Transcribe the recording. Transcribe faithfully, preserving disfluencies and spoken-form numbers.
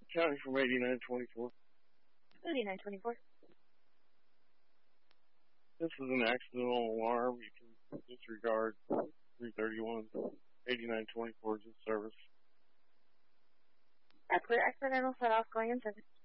County from eighty-nine twenty-four. eighty-nine twenty-four. This is an accidental alarm. You can disregard three thirty-one. eighty-nine twenty-four is in service. A clear accidental set off going in service.